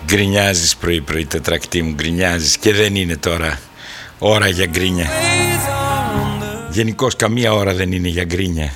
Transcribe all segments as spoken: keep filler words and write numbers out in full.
Γκρινιάζεις πρωί πρωί, τετρακτή μου, γκρινιάζεις και δεν είναι τώρα ώρα για γκρίνια. Γενικώς καμία ώρα δεν είναι για γκρίνια.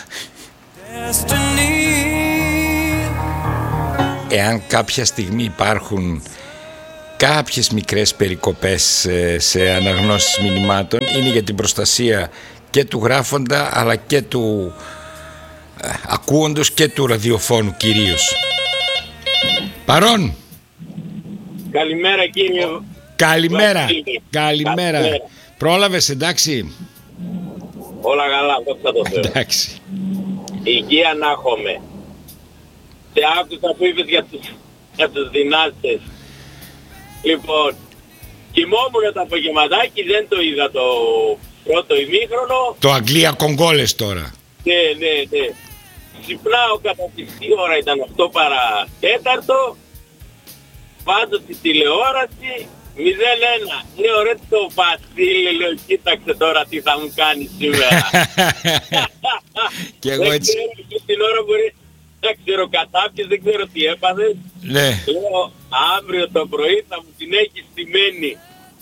Εάν κάποια στιγμή υπάρχουν κάποιες μικρές περικοπές σε αναγνώσεις μηνυμάτων, είναι για την προστασία και του γράφοντα αλλά και του ε, ακούοντος και του ραδιοφώνου κυρίως. Παρών. Καλημέρα κύριε. Καλημέρα. Καλημέρα. Καλημέρα. Πρόλαβες, εντάξει? Όλα καλά, δόξα τω Θεώ. Εντάξει. Υγεία να έχουμε. Σε άκουσα που είπες για τους, για τους δυνάστες. Λοιπόν, κοιμόμουν το απογευματάκι, δεν το είδα το πρώτο ημίχρονο. Το Αγγλία-Κογκόλες τώρα. Ναι, ναι, ναι. Ξυπνάω κατά τη ώρα, ήταν οκτώ παρά τέταρτο. Βάζω τη τηλεόραση, μηδέν ένα. Λέω ρε το Βασίλη, λέω κοίταξε τώρα τι θα μου κάνει σήμερα. Και εγώ έτσι. Δεν ξέρω την ώρα μπορεί να ξέρω κατάπιες, δεν ξέρω τι έπαθες. Ναι. Λέω αύριο το πρωί θα μου την έχει στημένη.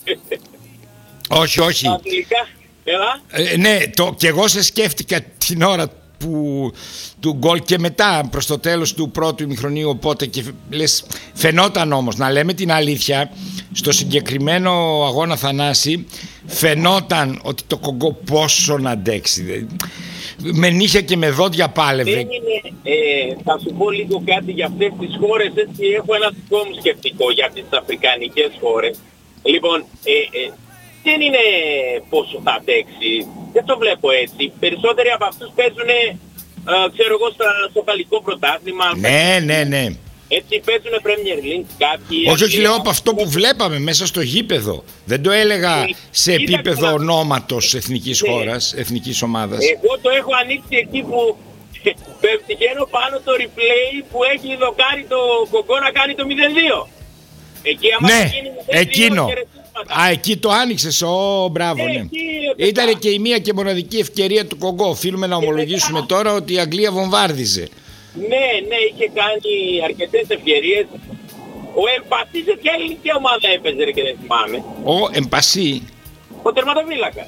Όχι, όχι. Αγγλικά, έλα. Ε, ναι, το, και εγώ σε σκέφτηκα την ώρα που, του γκολ και μετά προς το τέλος του πρώτου ημιχρονίου, οπότε και λες, φαινόταν όμως, να λέμε την αλήθεια, στο συγκεκριμένο αγώνα Θανάση φαινόταν ότι το Κογκό πόσο να αντέξει, με νύχια και με δόντια πάλευε. Δεν είναι, ε, θα σου πω λίγο κάτι για αυτές τις χώρες, έτσι έχω ένα δικό μου σκεπτικό για τις αφρικανικές χώρες. Λοιπόν, ε, ε, δεν είναι πόσο θα αντέξει, δεν το βλέπω έτσι. Περισσότεροι από αυτούς παίζουν, ε, ξέρω εγώ, στο γαλλικό πρωτάθλημα. Ναι, ναι, ναι. Έτσι παίζουν Premier League κάποιοι. Όχι, όχι, λέω από αυτό που βλέπαμε μέσα στο γήπεδο. Δεν το έλεγα σε επίπεδο ονόματος εθνικής χώρας, εθνικής ομάδας. Εγώ το έχω ανοίξει εκεί που πηγαίνω πάνω το replay που έχει δοκάρει το Κογκό να κάνει το μηδέν δύο. Εκεί άμα ναι, γίνει εκείνο. Α, εκεί το άνοιξες, ω, μπράβο, ναι. Ήτανε και η μία και μοναδική ευκαιρία του Κογκό. Οφείλουμε να ομολογήσουμε τώρα ότι η Αγγλία βομβάρδιζε. Ναι, ναι, είχε κάνει αρκετές ευκαιρίες. Ο Εμπασί σε ποια ελληνική ομάδα έπαιζε ρε και δεν θυμάμαι. Ο Εμπασί. Ο τερματοφύλακα.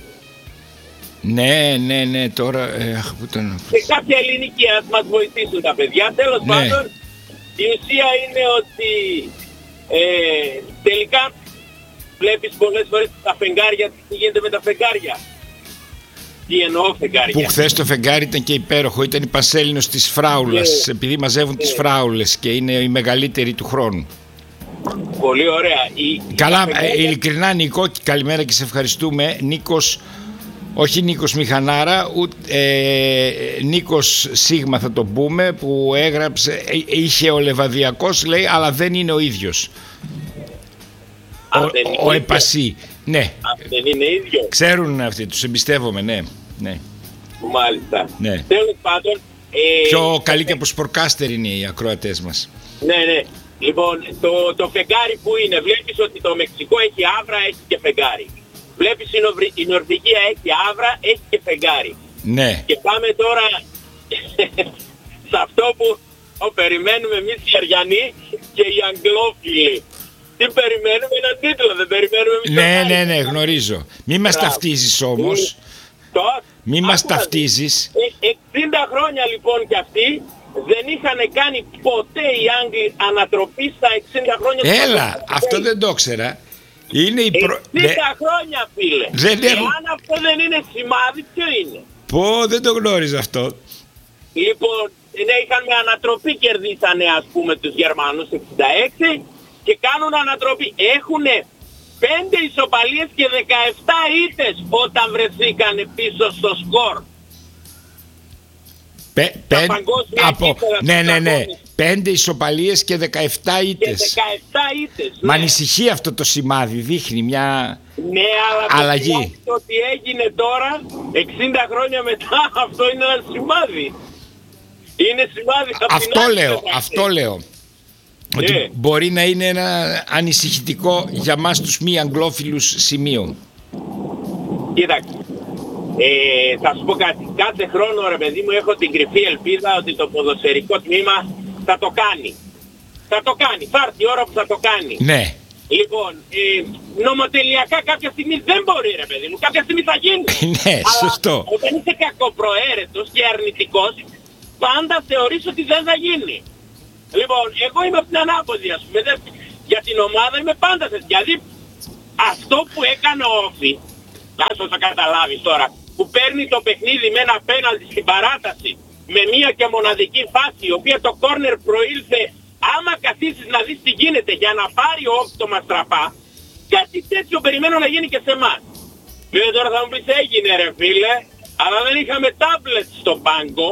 Ναι, ναι, ναι, τώρα... Ε, αχ, που τον... Σε κάποια ελληνική ας μας βοηθήσουν τα παιδιά. Τέλος ναι. πάντων, η ουσία είναι ότι ε, τελικά βλέπεις πολλές φορές τα φεγγάρια, τι γίνεται με τα φεγγάρια. Τι εννοώ φεγγάρια. Που χθες το φεγγάρι ήταν και υπέροχο, ήταν η Πανσέλινος της Φράουλας, yeah. επειδή μαζεύουν yeah. τις φράουλες και είναι η μεγαλύτερη του χρόνου. Πολύ ωραία. Η... Καλά, φεγγάρια... ειλικρινά Νίκο, καλημέρα και σε ευχαριστούμε. Νίκος, όχι Νίκος Μηχανάρα, ούτε, ε, Νίκος Σίγμα θα το πούμε, που έγραψε, είχε ο Λεβαδιακός λέει, αλλά δεν είναι ο ίδιος. Α, ο ο Εμπασί. Ναι. Α, δεν είναι ίδιο. Ξέρουν αυτοί, τους εμπιστεύομαι, ναι. ναι. Μάλιστα. Ναι. Τέλος πάντων... Ε, πιο καλή και από σπορκάστερ είναι οι ακροατές μας. Ναι, ναι. Λοιπόν, το, το φεγγάρι που είναι, βλέπεις ότι το Μεξικό έχει άβρα, έχει και φεγγάρι. Βλέπεις η, Νοβρι, η Νορβηγία έχει άβρα, έχει και φεγγάρι. Ναι. Και πάμε τώρα σε αυτό που ο, περιμένουμε εμείς οι Αριανοί και οι Αγγλόφιλοι. Τι περιμένουμε, έναν τίτλο, δεν περιμένουμε εμείς. Ναι, ναι, ναι, γνωρίζω. Μη μας ταυτίζεις όμως. Το, Μη μας ταυτίζεις. εξήντα χρόνια λοιπόν κι αυτοί δεν είχαν κάνει ποτέ οι Άγγλοι ανατροπή στα εξήντα χρόνια. Έλα, αυτό δεν το ξέρα. Είναι η προ... εξήντα χρόνια φίλε. Δεν και έχουν... αν αυτό δεν είναι σημάδι, ποιο είναι? Πω, δεν το γνώριζα αυτό. Λοιπόν, ναι, είχαν με ανατροπή κερδίσανε ας πούμε τους Γερμανούς εξήντα έξι και κάνουν ανατροπή. Έχουνε πέντε ισοπαλίες και δεκαεπτά ήττες όταν βρεθήκανε πίσω στο σκορ. Πε, πεν, από, ναι, ναι, ναι. Πέντε ισοπαλίες και δεκαεπτά ήττες. Και δεκαεπτά ήττες. Μ' ανησυχεί αυτό το σημάδι, δείχνει μια ναι, αλλά αλλαγή. Το ότι έγινε τώρα, εξήντα χρόνια μετά, αυτό είναι ένα σημάδι. Είναι σημάδι. Αυτό λέω, αυτό λέω. Yeah. Ότι μπορεί να είναι ένα ανησυχητικό για μας τους μη αγγλόφιλους σημείο. Κοίταξε, ε, θα σου πω κάτι. Κάθε χρόνο ρε παιδί μου έχω την κρυφή ελπίδα ότι το ποδοσφαιρικό τμήμα θα το κάνει. Θα το κάνει, θα έρθει η ώρα που θα το κάνει. Ναι. Λοιπόν, ε, νομοτελειακά κάποια στιγμή δεν μπορεί ρε παιδί μου, κάποια στιγμή θα γίνει. Ναι, σωστό. Αλλά όταν είσαι κακοπροαίρετος και αρνητικός, πάντα θεωρείς ότι δεν θα γίνει. Λοιπόν, εγώ είμαι από την ανάποδη, ας πούμε, δεν, για την ομάδα είμαι πάντα σε. Δηλαδή, αυτό που έκανε ο Όφη, άσο το καταλάβεις τώρα, που παίρνει το παιχνίδι με ένα πέναλτι στην παράταση, με μία και μοναδική φάση, η οποία το κόρνερ προήλθε, άμα καθίσεις να δεις τι γίνεται για να πάρει ο Όφη το Μαστραπά, κάτι τέτοιο περιμένω να γίνει και σε εμάς. Βέβαια τώρα θα μου πεις έγινε ρε φίλε, αλλά δεν είχαμε τάμπλετ στο πάγκο.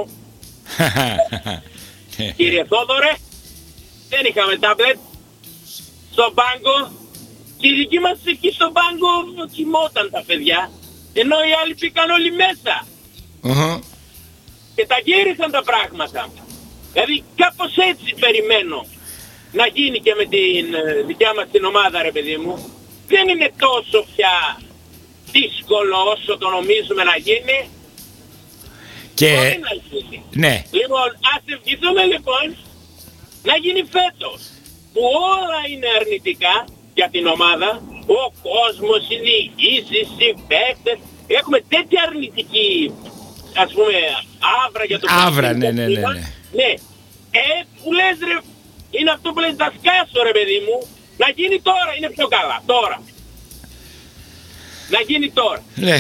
Κύριε Θόδωρε, δεν είχαμε τάμπλετ στο πάγκο και οι δικοί μας εκεί στο πάγκο κοιμόταν τα παιδιά, ενώ οι άλλοι πήγαν όλοι μέσα. Uh-huh. Και τα γύρισαν τα πράγματα. Δηλαδή κάπως έτσι περιμένω να γίνει και με την δικιά μας την ομάδα ρε παιδί μου. Δεν είναι τόσο πια δύσκολο όσο το νομίζουμε να γίνει. Και... Μπορεί να γίνει. Ναι. Λοιπόν, ας ευχηθούμε λοιπόν να γίνει φέτος, που όλα είναι αρνητικά για την ομάδα. Ο κόσμος, οι διοικήσεις, οι παίκτες. Έχουμε τέτοια αρνητική, ας πούμε, άβρα για το Άβρα, ναι, ναι, ναι, ναι. Ναι. Ε, που λες ρε, είναι αυτό που λες να σκάσω ρε παιδί μου, να γίνει τώρα, είναι πιο καλά, τώρα. Να γίνει τώρα. Ναι.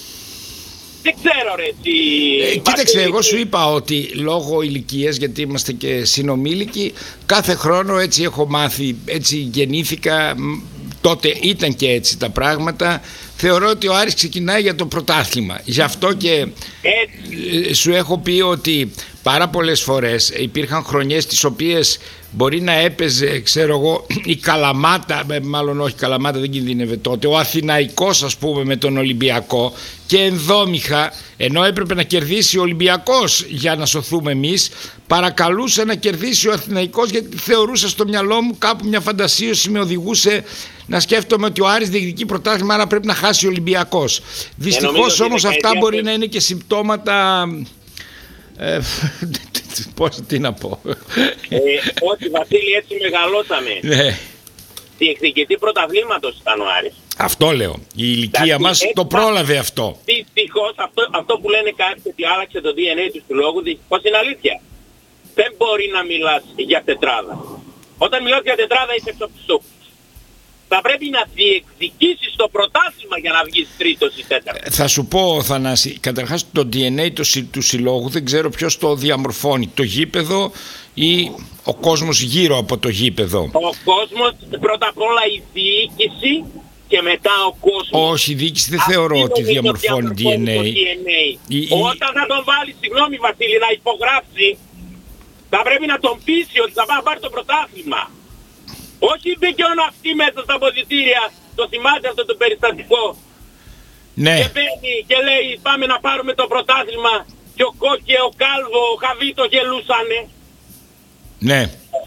Δεν ξέρω ρε τι... Ε, κοίταξε, εγώ σου είπα ότι λόγω ηλικίας, γιατί είμαστε και συνομήλικοι, κάθε χρόνο έτσι έχω μάθει, έτσι γεννήθηκα, τότε ήταν και έτσι τα πράγματα. Θεωρώ ότι ο Άρης ξεκινάει για το πρωτάθλημα. Γι' αυτό και ε, σου έχω πει ότι πάρα πολλές φορές υπήρχαν χρονιές τις οποίες μπορεί να έπαιζε, ξέρω εγώ, η Καλαμάτα, μάλλον όχι Καλαμάτα δεν κινδύνευε τότε, ο Αθηναϊκός ας πούμε με τον Ολυμπιακό, και ενδόμηχα, ενώ έπρεπε να κερδίσει ο Ολυμπιακός για να σωθούμε εμείς, παρακαλούσε να κερδίσει ο Αθηναϊκός, γιατί θεωρούσα στο μυαλό μου κάπου μια φαντασίωση με οδηγούσε να σκέφτομαι ότι ο Άρης διεκδικεί πρωτάθλημα, άρα πρέπει να χάσει ο Ολυμπιακός. Δυστυχώς όμως αυτά μπορεί να είναι και συμπτώματα... Ε, πώς, τι να πω. Ε, όχι Βασίλη, έτσι μεγαλώσαμε. Ναι. Διεκδικητή πρωταθλήματος ήταν ο Άρης. Αυτό λέω. Η ηλικία μας το πρόλαβε αυτό. Δυστυχώς αυτό, αυτό που λένε κάτι ότι άλλαξε το ντι εν έι του του λόγου, δυστυχώς είναι αλήθεια. Δεν μπορεί να μιλάς για τετράδα. Όταν μιλάς για τετράδα είσαι έξω από τους στόχους. Θα πρέπει να διεκδικήσεις το πρωτάθλημα για να βγεις τρίτος ή τέταρτος. Θα σου πω, Θανάση, καταρχάς το ντι εν έι του, του συλλόγου δεν ξέρω ποιος το διαμορφώνει, το γήπεδο ή ο κόσμος γύρω από το γήπεδο. Ο κόσμος, πρώτα απ' όλα η διοίκηση και μετά ο κόσμος. Όχι, η διοίκηση δεν θεωρώ ότι διαμορφώνει ντι εν έι. ντι εν έι. Η, η... Όταν θα τον βάλει, συγγνώμη Βασίλη, να υπογράψει, θα πρέπει να τον πείσει ότι θα πάει να πάρει το πρωτάθλημα. Όχι μπήκε ο ναυτί μέσα στα αποδυτήρια, το θυμάται αυτό το περιστατικό. Ναι. Και παίρνει και λέει πάμε να πάρουμε το πρωτάθλημα και ο Κόκ και ο Κάλβο, ο Χαβί το γελούσανε. Ναι.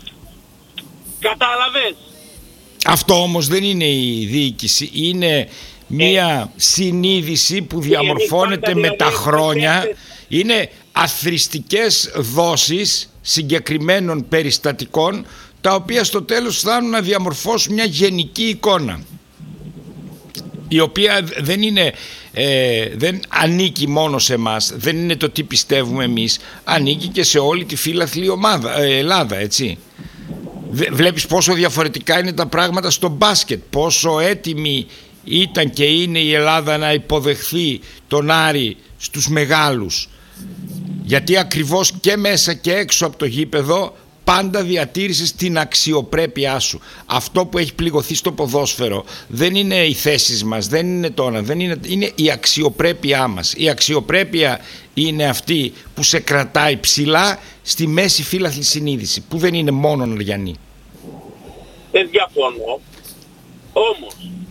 Κατάλαβες. Αυτό όμως δεν είναι η διοίκηση, είναι μία ε, συνείδηση που διαμορφώνεται με τα χρόνια. Είναι αθρηστικές δόσεις συγκεκριμένων περιστατικών, τα οποία στο τέλος φτάνουν να διαμορφώσουν μια γενική εικόνα, η οποία δεν είναι, ε, δεν ανήκει μόνο σε εμάς, δεν είναι το τι πιστεύουμε εμείς, ανήκει και σε όλη τη φύλαθλη ομάδα, ε, Ελλάδα, έτσι. Βλέπεις πόσο διαφορετικά είναι τα πράγματα στο μπάσκετ, πόσο έτοιμη ήταν και είναι η Ελλάδα να υποδεχθεί τον Άρη στους μεγάλους, γιατί ακριβώς και μέσα και έξω από το γήπεδο πάντα διατήρησες την αξιοπρέπειά σου. Αυτό που έχει πληγωθεί στο ποδόσφαιρο δεν είναι οι θέσεις μας, δεν είναι τώρα, δεν είναι, είναι η αξιοπρέπειά μας. Η αξιοπρέπεια είναι αυτή που σε κρατάει ψηλά στη μέση φύλαθλη συνείδηση, που δεν είναι μόνο Ναριανή. Δεν διαφωνώ, όμως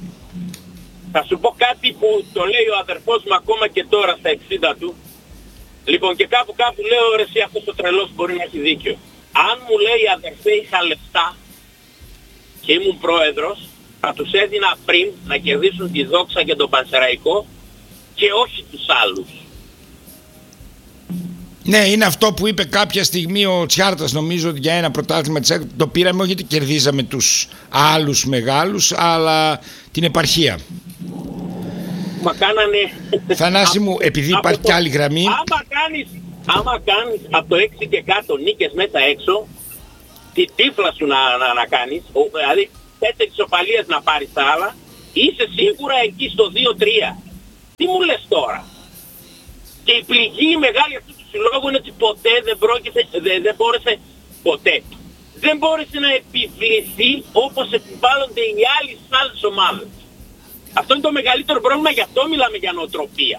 θα σου πω κάτι που το λέει ο αδερφός μου ακόμα και τώρα στα εξήντα του. Λοιπόν, και κάπου κάπου λέω ρε εσύ, αυτός ο τρελός μπορεί να έχει δίκιο. Αν μου λέει αδερφέ είχα λεφτά και ήμουν πρόεδρος, θα τους έδινα πριν να κερδίσουν τη Δόξα και τον Πανσεραϊκό και όχι τους άλλους. Ναι, είναι αυτό που είπε κάποια στιγμή ο Τσιάρτας, νομίζω, για ένα πρωτάθλημα της ΑΕΚ. Το πήραμε όχι γιατί κερδίζαμε τους άλλους μεγάλους, αλλά την επαρχία. Μα κάνανε... Θανάση μου, επειδή υπάρχει το... κι άλλη γραμμή... Άμα κάνεις, άμα κάνεις από το έξι και κάτω νίκες μέσα έξω, τη τύφλα σου να, να, να κάνεις, δηλαδή πέντε ισοπαλίες να πάρεις τα άλλα, είσαι σίγουρα εκεί στο δύο τρία. Τι μου λες τώρα? Και η πληγή μεγάλη αυτού του συλλόγου είναι ότι ποτέ δεν, πρόκειται, δεν, δεν μπόρεσε, ποτέ, δεν μπόρεσε να επιβληθεί όπως επιβάλλονται οι άλλοι στις άλλες ομάδες. Αυτό είναι το μεγαλύτερο πρόβλημα, γι' αυτό μιλάμε για νοοτροπία.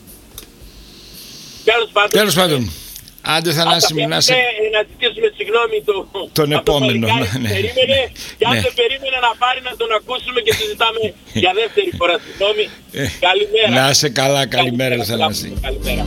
Τέλος πάντων. Τέλος πάντων. Άντε Θανάση μου, να σε... να ζητήσουμε συγγνώμη το... τον επόμενο. Το ναι. Περίμενε, και αν ναι. δεν περίμενε να πάρει να τον ακούσουμε και συζητάμε για δεύτερη φορά. Συγγνώμη. Ε, καλημέρα. Να είσαι καλά, καλημέρα, καλημέρα Θανάση. Καλημέρα.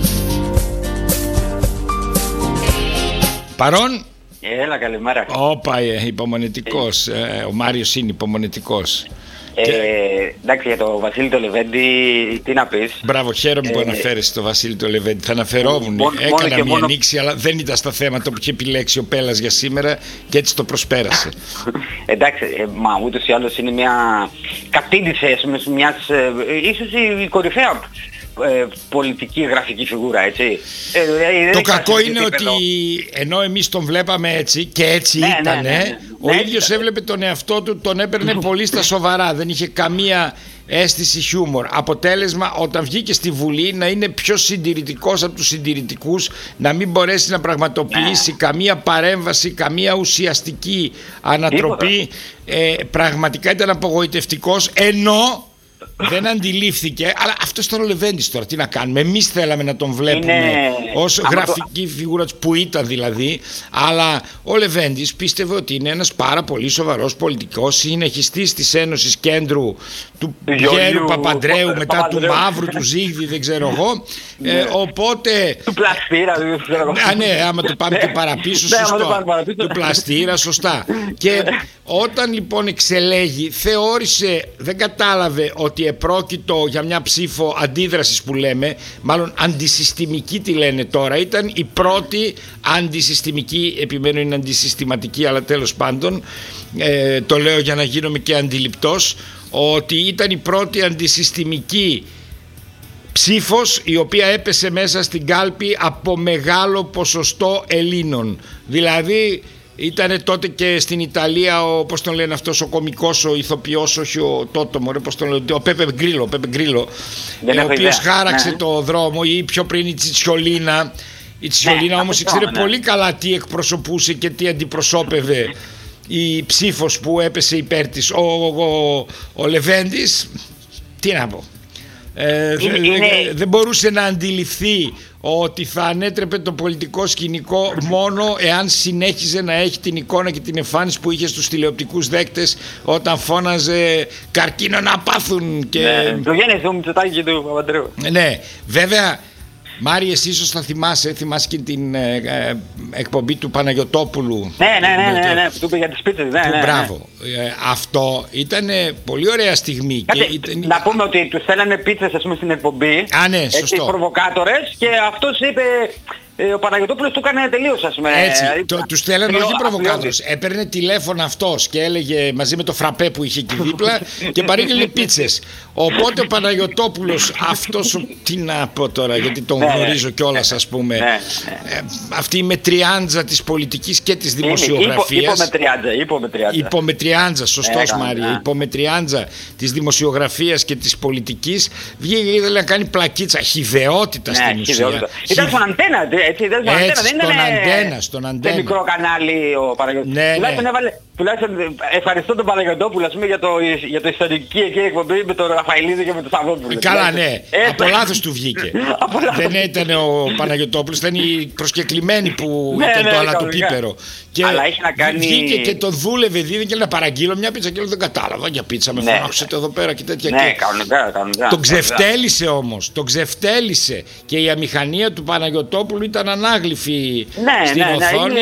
Παρόν. Έλα, καλημέρα. Όπα, ε, υπομονετικός. Ε, ο Μάριος είναι υπομονετικός. Ε, και... Εντάξει, για το Βασίλη το Λεβέντη, τι να πεις? Μπράβο, χαίρομαι ε, που αναφέρεσαι το Βασίλη το Λεβέντη. Θα αναφερόμουν. Μόνο, Έκανα μια μόνο... ανοίξη, αλλά δεν ήταν στα θέματα που είχε επιλέξει ο Πέλας για σήμερα και έτσι το προσπέρασε. Εντάξει, ε, μα ούτως ή άλλως είναι μια κατήντηση μιας, ε, ίσως η κορυφαία ε, πολιτική γραφική φιγούρα, έτσι. Ε, το κακό είναι ότι ενώ εμείς τον βλέπαμε έτσι και έτσι ναι, ήταν, ναι, ναι, ναι. ο ναι, ίδιος ναι. έβλεπε τον εαυτό του, τον έπαιρνε πολύ στα σοβαρά, δεν είχε καμία αίσθηση χιούμορ. Αποτέλεσμα, όταν βγήκε στη Βουλή, να είναι πιο συντηρητικός από τους συντηρητικούς, να μην μπορέσει να πραγματοποιήσει ναι. καμία παρέμβαση, καμία ουσιαστική ανατροπή. Ε, πραγματικά ήταν απογοητευτικός, ενώ δεν αντιλήφθηκε, αλλά αυτός ήταν ο Λεβέντης τώρα, τι να κάνουμε. Εμείς θέλαμε να τον βλέπουμε είναι... ως γραφική το... φιγούρα που ήταν δηλαδή, αλλά ο Λεβέντης πίστευε ότι είναι ένας πάρα πολύ σοβαρός πολιτικός, συνεχιστής της Ένωσης Κέντρου του Γέρου Παπαντρέου, μετά Παπαντρέου. Του Μαύρου, του Ζήγδη, δεν ξέρω εγώ. ε, οπότε... Του Πλαστήρα, δεν ξέρω εγώ. Α, ναι, άμα το πάμε και παραπίσω, σωστό. Του Πλαστήρα, σωστά. Και όταν λοιπόν εξελέγει, θεώρησε, δεν κατάλαβε ότι επρόκειτο για μια ψήφο αντίδρασης που λέμε, μάλλον αντισυστημική τη λένε τώρα. Ήταν η πρώτη αντισυστημική, επιμένω είναι αντισυστηματική, αλλά τέλος πάντων ε, το λέω για να γίνομαι και αντιληπτός, ότι ήταν η πρώτη αντισυστημική ψήφος η οποία έπεσε μέσα στην κάλπη από μεγάλο ποσοστό Ελλήνων. Δηλαδή ήταν τότε και στην Ιταλία ο, πώς τον λένε αυτός ο κωμικός, ο ηθοποιός, όχι ο Τότομο, ρε, πώς τον λένε, ο Πέπε Γκρίλο, Πέπε Γκρίλο, ο οποίος χάραξε ναι. το δρόμο, ή πιο πριν η Τσιτσιολίνα. Η Τσιτσιολίνα ναι, όμως ήξερε ναι. πολύ καλά τι εκπροσωπούσε και τι αντιπροσώπευε η ψήφος που έπεσε υπέρ της. Ο, ο, ο, ο Λεβέντης, τι να πω, ε, είναι, δε, είναι... δεν μπορούσε να αντιληφθεί ότι θα ανέτρεπε το πολιτικό σκηνικό μόνο εάν συνέχιζε να έχει την εικόνα και την εμφάνιση που είχε στους τηλεοπτικούς δέκτες όταν φώναζε «καρκίνο να πάθουν» και... Ναι, το γέννησε του Μητσοτάκη και του Παπαντρέου. Ναι, βέβαια, Μάρη, εσύ ίσως θα θυμάσαι, θυμάσαι και την ε, ε, εκπομπή του Παναγιωτόπουλου. Ναι, ναι, ναι, ναι, ναι, που του είπε για τις πίτσες. Ναι, ναι, ναι. Μπράβο. Ε, αυτό ήταν πολύ ωραία στιγμή. Κάτε, και ήταν... Να πούμε ότι τους θέλανε πίτσες, ας πούμε, στην εκπομπή. Α, ναι, σωστό. Έτσι, προβοκάτορες, και αυτός είπε... Ε, ο Παναγιωτόπουλος του έκανε τελείως, ας πούμε. Έτσι, το, τους θέλανε όχι προβοκάτορες. Έπαιρνε τηλέφωνο αυτός και έλεγε μαζί με το φραπέ που είχε εκεί δίπλα και παρήγγειλε πίτσες. Οπότε ο Παναγιωτόπουλος, αυτός, τι να πω τώρα, γιατί τον γνωρίζω κιόλας, ας πούμε, ναι, ναι. Ε, αυτή η μετριάντζα της πολιτικής και της δημοσιογραφίας. Υπομετριάντζα, υπομετριάντζα. Υπομετριάντζα, σωστός ε, Μάρια. Ναι. Υπομετριάντζα της δημοσιογραφίας και της πολιτικής. Βγήκε και ήθελε να κάνει πλακίτσα, χυδαιότητα ναι, στην ουσία. Ήταν στον αντένα, έτσι, δεν ήταν έτσι, αντένα, στον δεν αντένα, στον αντένα. Σε μικρό κανάλι ο Παναγιωτόπουλος. Ναι, τουλάχιστον ναι. έβαλε, τουλάχιστον ευχαριστώ τον Παναγιωτόπουλο, ας πούμε, για, το, για το ιστορική εκεί εκπομπή με τον Ραφαηλίδη και με τον Σαββόπουλο. Καλά, ναι. Ε, από λάθος του βγήκε. Δεν ήταν ο Παναγιωτόπουλος, ήταν οι προσκεκλημένοι που ναι, ήταν ναι, το ναι, αλατοπίπερο. Και αλλά έχει να κάνει... βγήκε και τον δούλευε, δίδει και να παραγγείλω μια πίτσα και λέω δεν κατάλαβα για πίτσα, με ναι, φωνάξετε εδώ πέρα και τέτοια. Ναι, και... κανονικά, κανονικά. Τον ξεφτέλησε όμως, τον ξεφτέλησε και η αμηχανία του Παναγιωτόπουλου ήταν ανάγλυφη ναι, στην ναι, οθόνη. Ναι, είναι...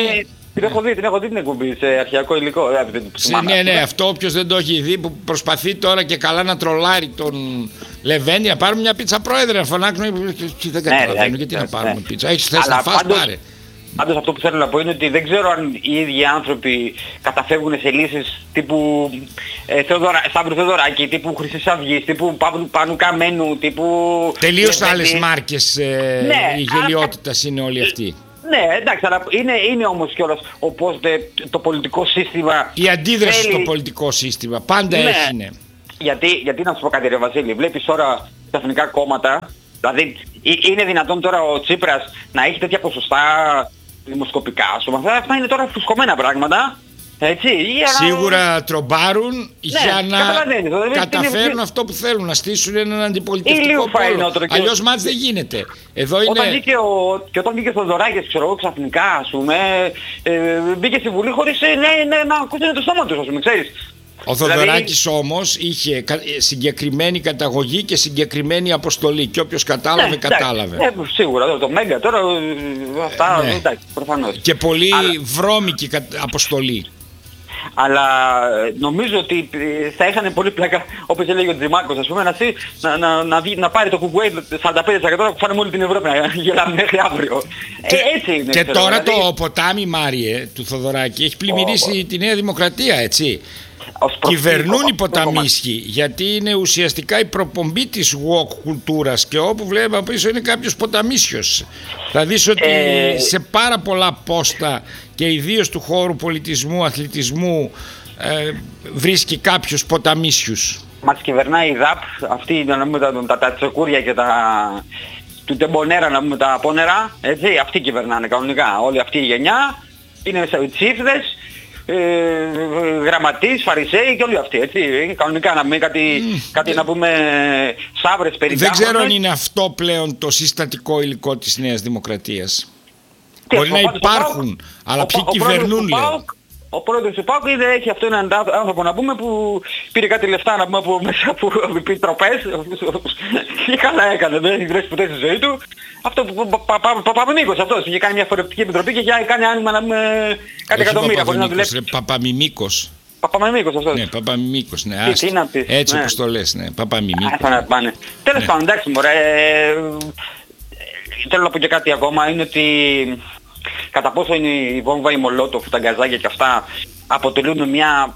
Την έχω δει, την έχω δει την εκπομπή σε αρχαιακό υλικό. Σε, ναι, ναι, αυτό όποιος δεν το έχει δει που προσπαθεί τώρα και καλά να τρολάρει τον Λεβέντη να πάρουμε μια πίτσα πρόεδρε, να φωνάξουμε. Δεν καταλαβαίνω γιατί να πάρουμε πίτσα. Έχεις θες να φας, πάρε. Πάντως αυτό που θέλω να πω είναι ότι δεν ξέρω αν οι ίδιοι άνθρωποι καταφεύγουν σε λύσεις τύπου ε, Θεοδωρα, Σταύρου Θεοδωράκη, τύπου Χρυσής Αυγής, τύπου Πάνου Καμένου, τύπου... Τελείως άλλες μάρκες ε, ναι, η γελιότητας είναι όλοι αυτοί. Ναι, εντάξει, αλλά είναι, είναι όμως κιόλας όπως το πολιτικό σύστημα... Η αντίδραση θέλει... στο πολιτικό σύστημα πάντα ναι, έχει. Γιατί, γιατί να σου πω κάτι ρε Βασίλη, βλέπεις τώρα τα εθνικά κόμματα, δηλαδή είναι δυνατόν τώρα ο Τσίπρας να έχει τέτοια ποσοστά δημοσκοπικά, ας πούμε, αυτά είναι τώρα φουσκωμένα πράγματα. Έτσι, σίγουρα να... τρομπάρουν ναι, για να δηλαδή, καταφέρουν είναι... αυτό που θέλουν, να στήσουν έναν αντιπολιτευτικό πόλο. Αλλιώς και... μάτς δεν γίνεται. Εδώ είναι... Όταν βγήκε ο... Και όταν βγήκε ο Δωράκης, ξέρω εγώ, ξαφνικά, ας πούμε, ε, μπήκε στη Βουλή χωρίς ε, ναι, ναι, να ακούσει το στόμα του, ας πούμε, ξέρεις. Ο Θοδωράκης δηλαδή... όμως είχε συγκεκριμένη καταγωγή και συγκεκριμένη αποστολή και όποιος κατάλαβε, ναι, κατάλαβε. Ναι, σίγουρα, το, το Μέγκα τώρα, αυτά, ναι, εντάξει, προφανώς. Και πολύ αλλά... βρώμικη αποστολή. Αλλά νομίζω ότι θα είχαν πολύ πλάκα, όπως έλεγε ο Τζιμάκος, ας πούμε, να, να, να, να, να πάρει το κουκουέ σαράντα πέντε τοις εκατό που φάνε όλη την Ευρώπη να γελάμε μέχρι αύριο. Και, ε, έτσι είναι. Και ξέρω, τώρα δηλαδή... το ποτάμι, Μάριε, του Θοδωράκη έχει πλημμυρίσει oh, τη Νέα Δημοκρατία, έτσι. Κυβερνούν οι ποταμίσχοι, γιατί είναι ουσιαστικά η προπομπή της walk κουλτούρας και όπου βλέπουμε πίσω είναι κάποιος ποταμίσιος. Θα δεις ότι ε... σε πάρα πολλά πόστα και ιδίως του χώρου πολιτισμού, αθλητισμού ε, βρίσκει κάποιος ποταμίσιους. Μας κυβερνάει η ΔΑΠ, αυτή να πούμε τα, τα, τα τσεκούρια και τα... του τεμπονέρα να πούμε τα πόνερα, έτσι, αυτοί κυβερνάνε κανονικά, όλη αυτή η γενιά, είναι τσίφδες. Ε, γραμματείς, φαρισαίοι και όλοι αυτοί, έτσι. Κανονικά να πούμε κάτι, mm. κάτι να πούμε σαύρες περιτάχονες. Δεν ξέρω αν είναι αυτό πλέον το συστατικό υλικό της Νέας Δημοκρατίας. Και μπορεί να υπάρχουν, ο, αλλά ο, ποιοι ο, κυβερνούν, λέω. Ο πρόεδρος του ΠΑΟΚ έχει αυτό έναν άνθρωπο να πούμε που πήρε κάτι λεφτά να πούμε από μέσα από επιτροπές και καλά έκανε, δεν έχει βρέσει ποτέ στη ζωή του. Αυτό που Παπαμιμίκος αυτός είχε κάνει μια φορευτική επιτροπή και είχε κάνει άνοιγμα να πούμε κάτι εκατομμύρια χωρίς να δουλεύει. Παπαμιμίκος. Παπαμιμίκος αυτός. Ναι, Παπαμιμίκος, ναι. Τι, τι να πεις, έτσι ναι. όπως το λες, ναι, Παπαμιμίκος. Τέλος πάντων, εντάξει μωρέ, θέλω να πω και κάτι ακόμα, είναι ότι κατά πόσο είναι η βόμβα, η Μολότοφ, τα γκαζάκια και αυτά αποτελούν μια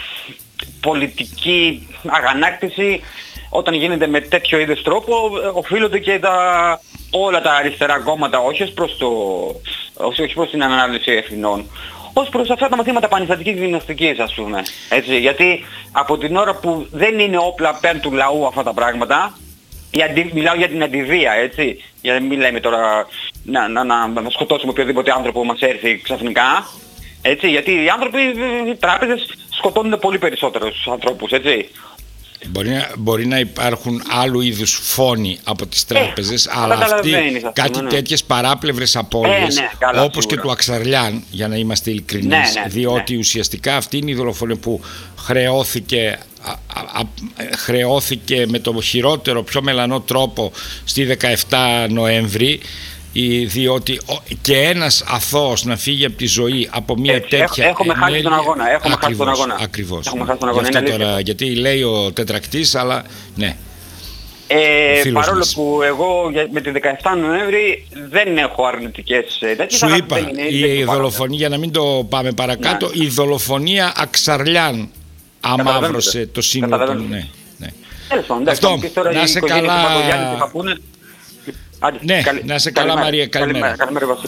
πολιτική αγανάκτηση, όταν γίνεται με τέτοιο είδες τρόπο οφείλονται και τα, όλα τα αριστερά κόμματα, όχι ως προς, το, όχι, όχι προς την ανάλυση ευθυνών, ως προς αυτά τα μαθήματα πανελλαδικής γυμναστικής, ας πούμε. Έτσι, γιατί από την ώρα που δεν είναι όπλα πέραν του λαού αυτά τα πράγματα, αντι, μιλάω για την αντιβία, έτσι, για να μην λέμε τώρα να, να, να, να σκοτώσουμε οποιοδήποτε άνθρωπο που μας έρθει ξαφνικά, έτσι, γιατί οι άνθρωποι, οι τράπεζες σκοτώνουν πολύ περισσότερους ανθρώπους, έτσι. Μπορεί να, μπορεί να υπάρχουν άλλου είδους φόνοι από τις τράπεζες, ε, αλλά αυτοί κάτι ναι. τέτοιες παράπλευρες απώλειες, ε, ναι, καλά, όπως σίγουρα. Και του Αξαρλιάν, για να είμαστε ειλικρινείς, ναι, ναι, διότι ναι. ουσιαστικά αυτή είναι η δολοφονία που χρεώθηκε, α, α, χρεώθηκε με το χειρότερο, πιο μελανό τρόπο στη δεκαεφτά Νοέμβρη, διότι και ένας αθώος να φύγει από τη ζωή από μια ε, τέτοια έχουμε χάσει τον αγώνα, έχουμε χάσει τον αγώνα. Ακριβώς. Έχουμε χάσει τον αγώνα. Αυτό τώρα, γιατί λέει ο Τετρακτής, αλλά ναι. Ε, παρόλο μας. Που εγώ με τη δεκαεφτά Νοέμβρη δεν έχω αρνητικές τέτοιες. Σου είπα, είναι, η, η δολοφονία, για να μην το πάμε παρακάτω, ναι. η δολοφονία Αξαρλιάν αμαύρωσε το σύνολο του. Ναι, ναι. Αυτό, να σε καλά. Άντε, ναι, καλη... να σε καλά, καλημέρα. Μαρία, καλημέρα. Καλημέρα, καλημέρα.